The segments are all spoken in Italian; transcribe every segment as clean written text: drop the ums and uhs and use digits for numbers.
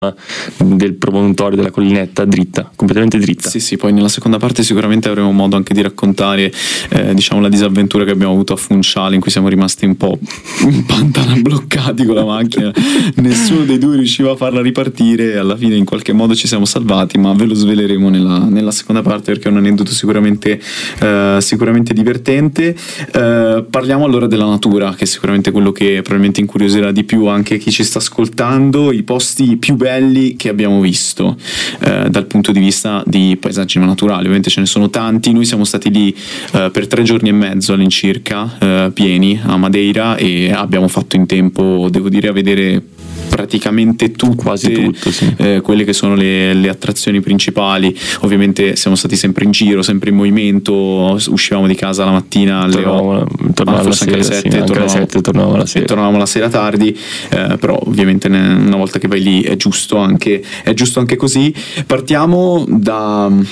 del promontorio della collinetta dritta, completamente dritta. Sì, poi nella seconda parte sicuramente avremo modo anche di raccontare diciamo la disavventura che abbiamo avuto a Funchal, in cui siamo rimasti un po' in pantana bloccati con la macchina, nessuno dei due riusciva a farla ripartire e alla fine in qualche modo ci siamo salvati, ma ve lo sveleremo nella seconda parte perché è un aneddoto sicuramente divertente. Parliamo allora della natura, che è sicuramente quello che probabilmente incuriosirà di più anche chi ci sta ascoltando, i posti più belli che abbiamo visto dal punto di vista di paesaggi naturali. Ovviamente ce ne sono tanti, noi siamo stati lì per 3 giorni e mezzo all'incirca, pieni a Madeira, e abbiamo fatto in tempo, devo dire, a vedere praticamente quasi tutto, sì. Quelle che sono le attrazioni principali. Ovviamente siamo stati sempre in giro, sempre in movimento, uscivamo di casa la mattina alle 8, forse anche alle 7, tornavamo la sera tardi, però ovviamente una volta che vai lì è giusto anche così. Partiamo dal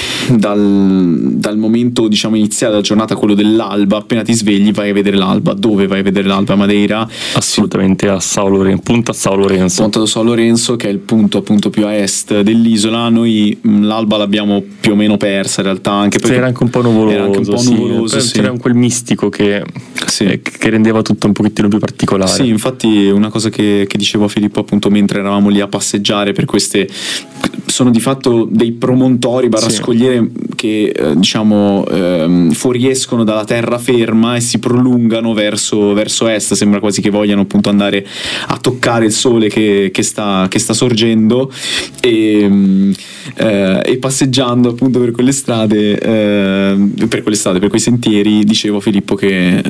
momento, diciamo, iniziale della giornata, quello dell'alba. Appena ti svegli vai a vedere l'alba. Dove vai a vedere l'alba? A Madeira? Assolutamente a São Lourenço, Punta São Lourenço. Ponta do São Lourenço, che è il punto appunto più a est dell'isola. Noi l'alba l'abbiamo più o meno persa in realtà, anche perché era anche un po' nuvoloso, sì. C'era quel mistico che rendeva tutto un pochettino più particolare. Sì, infatti una cosa che dicevo a Filippo appunto mentre eravamo lì a passeggiare per queste, sono di fatto dei promontori scogliere che fuoriescono dalla terraferma e si prolungano verso est. Sembra quasi che vogliano appunto andare a toccare il sole che sta sorgendo, e passeggiando appunto per quelle strade, per quei sentieri, dicevo a Filippo che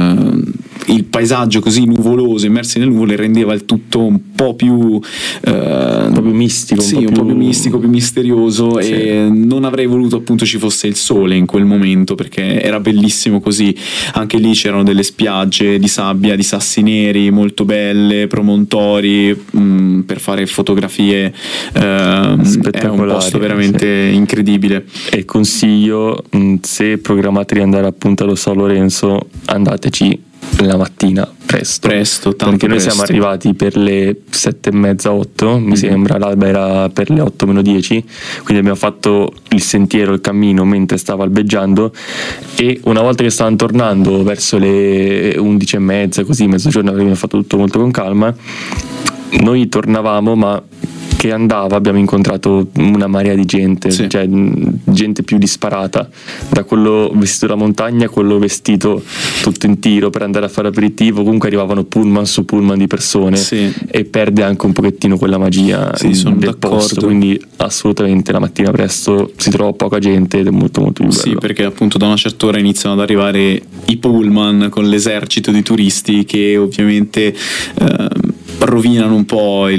il paesaggio così nuvoloso, immersi nelle nuvole, rendeva il tutto un po' più mistico, un po' più mistico, più misterioso, sì. E non avrei voluto appunto ci fosse il sole in quel momento, perché era bellissimo così. Anche lì c'erano delle spiagge di sabbia, di sassi neri molto belle, promontori per fare fotografie, è un posto veramente incredibile. E consiglio, se programmate di andare appunto allo São Lourenço, andateci la mattina presto, tanto perché noi siamo arrivati per le 7:30-8, mi sembra, l'alba era per le 8:10, quindi abbiamo fatto il sentiero, il cammino mentre stava albeggiando, e una volta che stavano tornando verso le 11:30, così mezzogiorno, abbiamo fatto tutto molto con calma, noi tornavamo, ma che andava abbiamo incontrato una marea di gente, cioè gente più disparata, da quello vestito da montagna a quello vestito tutto in tiro per andare a fare aperitivo. Comunque arrivavano pullman su pullman di persone, e perde anche un pochettino quella magia del posto. Quindi assolutamente la mattina presto si trova poca gente ed è molto molto più bello. Sì, perché appunto da una certa ora iniziano ad arrivare i pullman con l'esercito di turisti che ovviamente rovinano un po'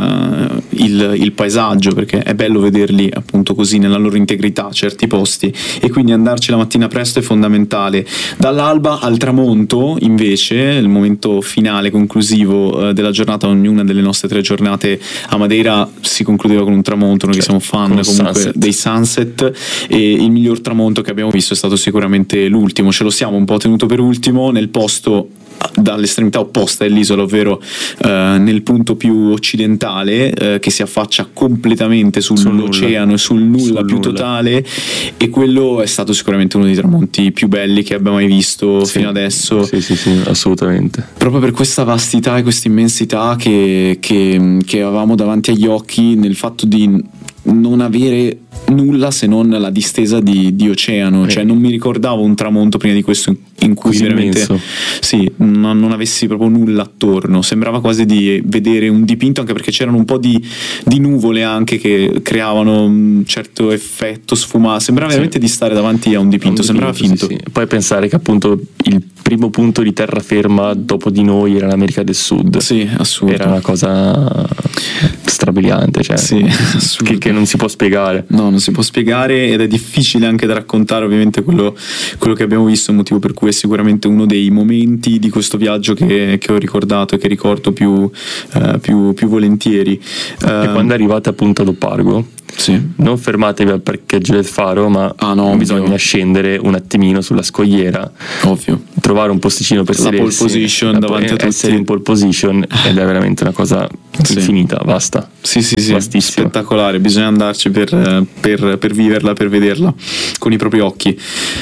il paesaggio, perché è bello vederli appunto così nella loro integrità certi posti, e quindi andarci la mattina presto è fondamentale. Dall'alba al tramonto invece, il momento finale conclusivo della giornata, ognuna delle nostre 3 giornate a Madeira si concludeva con un tramonto. Noi che siamo fan comunque dei sunset, e il miglior tramonto che abbiamo visto è stato sicuramente l'ultimo. Ce lo siamo un po' tenuto per ultimo nel posto dall'estremità opposta dell'isola, ovvero nel punto più occidentale, che si affaccia completamente sull'oceano e sul nulla più totale, e quello è stato sicuramente uno dei tramonti più belli che abbiamo mai visto fino adesso. Sì, assolutamente. Proprio per questa vastità e questa immensità che avevamo davanti agli occhi, nel fatto di non avere nulla se non la distesa di oceano, cioè non mi ricordavo un tramonto prima di questo in cui così veramente non avessi proprio nulla attorno. Sembrava quasi di vedere un dipinto, anche perché c'erano un po' di nuvole anche che creavano un certo effetto sfumato. Sembrava veramente di stare davanti a un dipinto, sembrava finto. Poi pensare che appunto il primo punto di terraferma dopo di noi era l'America del Sud. Assurdo. Era una cosa strabiliante, cioè che non si può spiegare. No, non si può spiegare, ed è difficile anche da raccontare ovviamente quello che abbiamo visto, il motivo per cui è sicuramente uno dei momenti di questo viaggio che ho ricordato e che ricordo più volentieri. E quando arrivate a Punta do Pargo, non fermatevi al parcheggio del faro, ma bisogna scendere un attimino sulla scogliera, trovare un posticino per sedersi, pole position davanti a tutti, essere in pole position, ed è veramente una cosa infinita, vasta. Sì, spettacolare, bisogna andarci per viverla, per vederla con i propri occhi.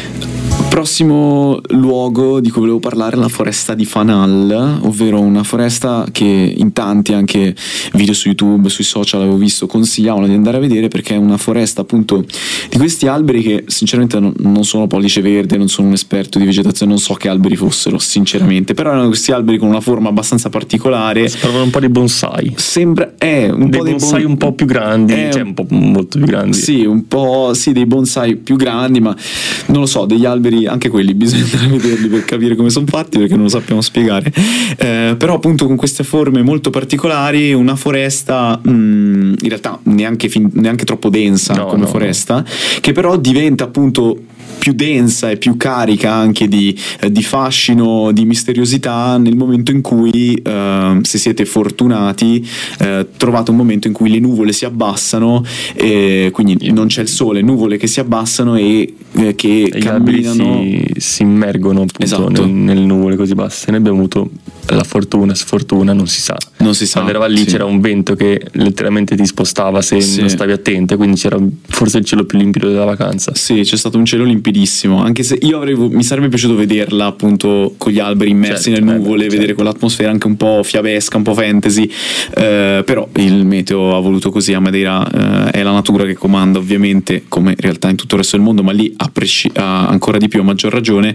Prossimo luogo di cui volevo parlare è la foresta di Fanal, ovvero una foresta che in tanti, anche video su YouTube, sui social avevo visto, consigliavano di andare a vedere, perché è una foresta appunto di questi alberi che sinceramente non sono pollice verde, non sono un esperto di vegetazione, non so che alberi fossero sinceramente, però erano questi alberi con una forma abbastanza particolare. Sembrano un po' di bonsai. Sembra un po' dei bonsai un po' più grandi, un po' molto più grandi. Sì, un po' dei bonsai più grandi, ma non lo so, degli alberi anche quelli bisogna andare a vederli per capire come sono fatti, perché non lo sappiamo spiegare, però appunto con queste forme molto particolari, una foresta in realtà neanche troppo densa foresta, che però diventa appunto più densa e più carica anche di fascino, di misteriosità nel momento in cui, se siete fortunati, trovate un momento in cui le nuvole si abbassano, quindi non c'è il sole, nuvole che si abbassano e che camminano, si immergono appunto nelle nuvole così basse. Noi abbiamo avuto la sfortuna, non si sa. Quando eravamo lì c'era un vento che letteralmente ti spostava se non stavi attento, quindi c'era forse il cielo più limpido della vacanza. Sì, c'è stato un cielo limpidissimo, anche se mi sarebbe piaciuto vederla appunto con gli alberi immersi nelle nuvole, vedere quell'atmosfera anche un po' fiabesca, un po' fantasy, però il meteo ha voluto così. A Madeira è la natura che comanda, ovviamente, come in realtà in tutto il resto del mondo, ma lì ha ancora di più, a maggior ragione,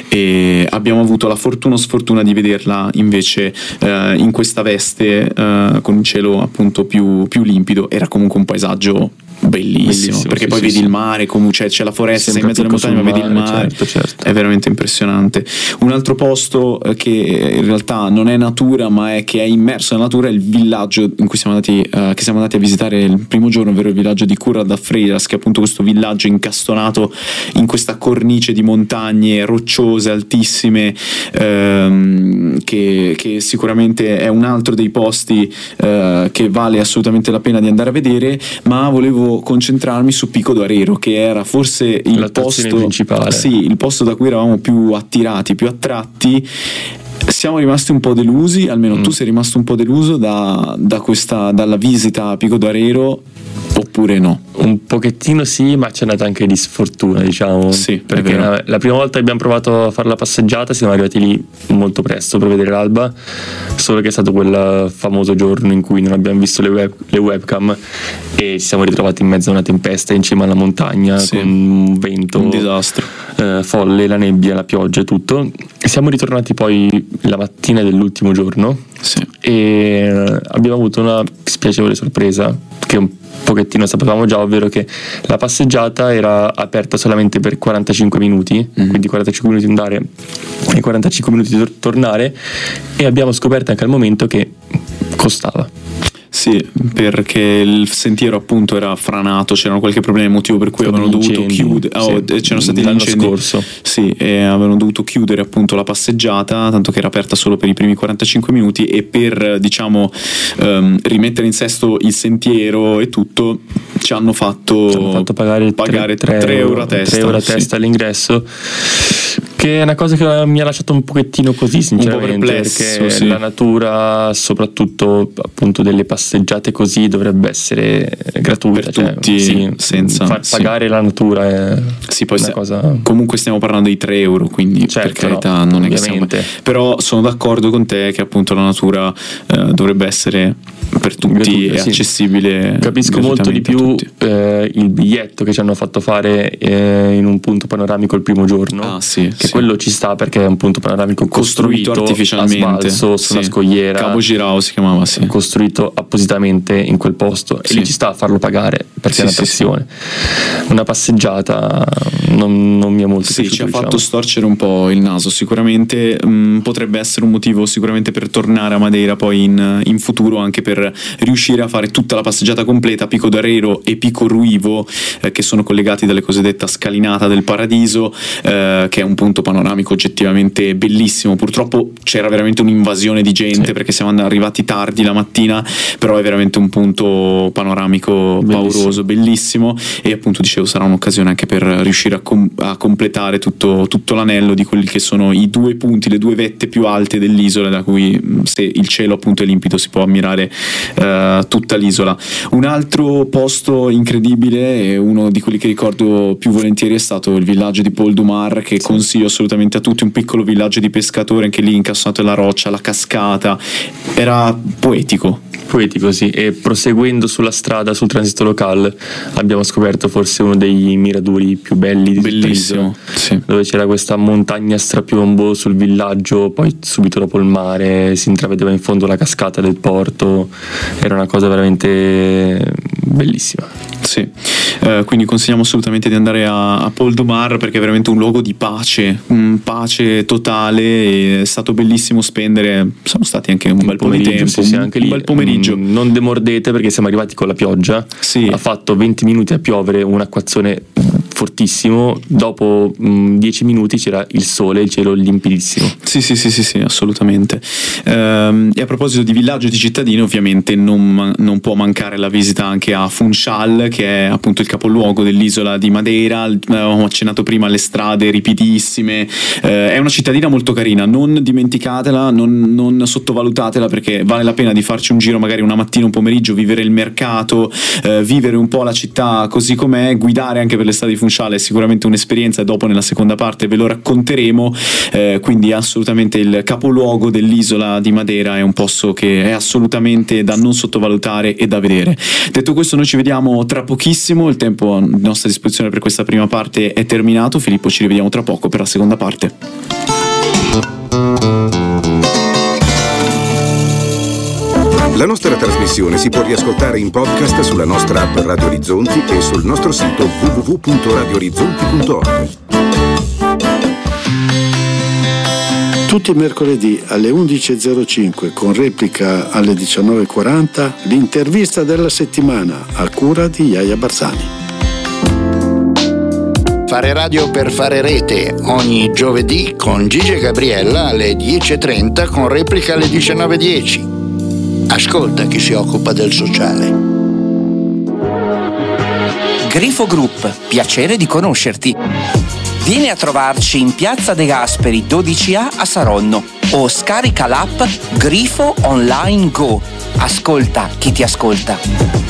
e abbiamo avuto la fortuna o sfortuna di vederla invece in questa veste, con un cielo appunto più limpido. Era comunque un paesaggio bellissimo, perché poi vedi il mare, comunque c'è la foresta, sei in mezzo alle montagne ma vedi il mare, certo. È veramente impressionante. Un altro posto che in realtà non è natura, ma che è immerso nella natura, è il villaggio in cui siamo andati a visitare il primo giorno, ovvero il villaggio di Curra da Freiras, che è appunto questo villaggio incastonato in questa cornice di montagne rocciose altissime, che sicuramente è un altro dei posti che vale assolutamente la pena di andare a vedere. Ma volevo concentrarmi su Pico do Arero, che era forse il posto principale, il posto da cui eravamo più attirati, più attratti. Siamo rimasti un po' delusi, almeno tu sei rimasto un po' deluso dalla visita a Pico do Arero, oppure no? Un pochettino sì, ma c'è andata anche di sfortuna, diciamo, perché la prima volta che abbiamo provato a fare la passeggiata siamo arrivati lì molto presto per vedere l'alba, solo che è stato quel famoso giorno in cui non abbiamo visto le webcam e ci siamo ritrovati in mezzo a una tempesta in cima alla montagna, con un vento, un disastro folle, la nebbia, la pioggia e tutto. Siamo ritornati poi la mattina dell'ultimo giorno e abbiamo avuto una spiacevole sorpresa che un pochettino sapevamo già, ovvero che la passeggiata era aperta solamente per 45 minuti, quindi 45 minuti andare e 45 minuti tornare, e abbiamo scoperto anche al momento che costava. Sì, perché il sentiero appunto era franato, c'era qualche problema emotivo per cui avevano dovuto chiudere, c'erano stati l'anno scorso. E avevano dovuto chiudere appunto la passeggiata, tanto che era aperta solo per i primi 45 minuti, e per rimettere in sesto il sentiero e tutto ci hanno fatto pagare 3 euro a testa, 3 euro a testa all'ingresso, che è una cosa che mi ha lasciato un pochettino così, sinceramente, perché la natura, soprattutto appunto delle passeggiate così, dovrebbe essere gratuita per tutti, senza far pagare la natura è poi una cosa. Comunque stiamo parlando di 3 euro, quindi per carità, non è ovviamente. Però sono d'accordo con te che appunto la natura dovrebbe essere per tutti e accessibile. Capisco molto di più il biglietto che ci hanno fatto fare in un punto panoramico il primo giorno, che quello ci sta, perché è un punto panoramico costruito artificialmente a sbalzo su una scogliera, Cabo Girao si chiamava, costruito appositamente in quel posto, e lì ci sta a farlo pagare perché è un'attrazione. Una passeggiata non mi è molto piaciuto, ci ha fatto storcere un po' il naso sicuramente. Potrebbe essere un motivo sicuramente per tornare a Madeira poi in futuro, anche per riuscire a fare tutta la passeggiata completa, Pico do Arero e Pico Ruivo, che sono collegati dalle cosiddetta scalinata del Paradiso, che è un punto punto panoramico oggettivamente bellissimo. Purtroppo c'era veramente un'invasione di gente, perché siamo arrivati tardi la mattina, però è veramente un punto panoramico pauroso, bellissimo, e appunto dicevo sarà un'occasione anche per riuscire a completare tutto l'anello di quelli che sono i due punti, le due vette più alte dell'isola, da cui, se il cielo appunto è limpido, si può ammirare tutta l'isola. Un altro posto incredibile, e uno di quelli che ricordo più volentieri, è stato il villaggio di Pol du Mar, che consiglio assolutamente a tutti. Un piccolo villaggio di pescatori, anche lì incassato nella roccia, la cascata, era poetico, sì. E proseguendo sulla strada, sul transito locale, abbiamo scoperto forse uno dei miradori più belli di bellissimo, sì. Dove c'era questa montagna a strapiombo sul villaggio, poi subito dopo il mare si intravedeva in fondo la cascata del porto. Era una cosa veramente bellissima. Sì, quindi consigliamo assolutamente di andare a Pol du Mar, perché è veramente un luogo di pace totale, e è stato bellissimo spendere. Siamo stati anche un bel po' di tempo, anche lì, un bel pomeriggio. Non demordete, perché siamo arrivati con la pioggia, ha fatto 20 minuti a piovere, un acquazzone fortissimo, dopo 10 minuti c'era il sole, il cielo limpidissimo. Sì, assolutamente. E a proposito di villaggio e di cittadine, ovviamente non può mancare la visita anche a Funchal, che è appunto il capoluogo dell'isola di Madeira. Ho accennato prima alle strade ripidissime, è una cittadina molto carina, non dimenticatela, non sottovalutatela, perché vale la pena di farci un giro magari una mattina, un pomeriggio, vivere il mercato, vivere un po' la città così com'è, guidare anche per le strade di Funchal è sicuramente un'esperienza, e dopo nella seconda parte ve lo racconteremo. Quindi assolutamente il capoluogo dell'isola di Madeira è un posto che è assolutamente da non sottovalutare e da vedere. Detto questo, noi ci vediamo tra pochissimo, il tempo a nostra disposizione per questa prima parte è terminato. Filippo, ci rivediamo tra poco per la seconda parte. La nostra trasmissione si può riascoltare in podcast sulla nostra app Radio Orizzonti e sul nostro sito www.radioorizzonti.org. Tutti i mercoledì alle 11.05, con replica alle 19.40, l'intervista della settimana a cura di Iaia Barzani. Fare radio per fare rete, ogni giovedì con Gigi e Gabriella alle 10.30, con replica alle 19.10. Ascolta chi si occupa del sociale. Grifo Group, piacere di conoscerti. Vieni a trovarci in Piazza De Gasperi 12A a Saronno, o scarica l'app Grifo Online Go. Ascolta chi ti ascolta.